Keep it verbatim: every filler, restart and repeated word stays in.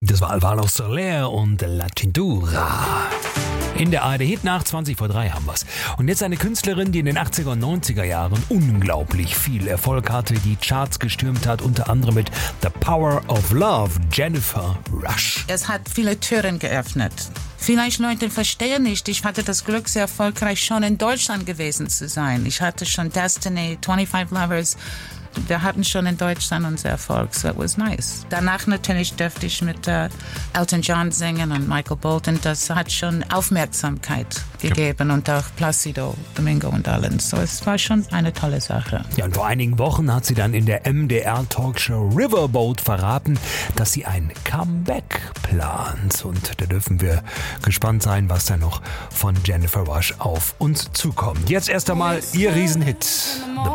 Das war Alvaro Soler und La Cintura. In der A R D Hitnacht zwanzig vor drei haben wir's. Und jetzt eine Künstlerin, die in den achtziger und neunziger Jahren unglaublich viel Erfolg hatte, die Charts gestürmt hat, unter anderem mit The Power of Love, Jennifer Rush. Es hat viele Türen geöffnet. Vielleicht Leute verstehen nicht, ich hatte das Glück, sehr erfolgreich schon in Deutschland gewesen zu sein. Ich hatte schon Destiny, twenty-five Lovers. Wir hatten schon in Deutschland unseren Erfolg, so it was nice. Danach natürlich durfte ich mit äh, Elton John singen und Michael Bolton. Das hat schon Aufmerksamkeit gegeben ja. Und auch Placido Domingo und allen. So es war schon eine tolle Sache. Ja, und vor einigen Wochen hat sie dann in der M D R-Talkshow Riverboat verraten, dass sie ein Comeback plant. Und da dürfen wir gespannt sein, was da noch von Jennifer Rush auf uns zukommt. Jetzt erst einmal ihr Riesenhit.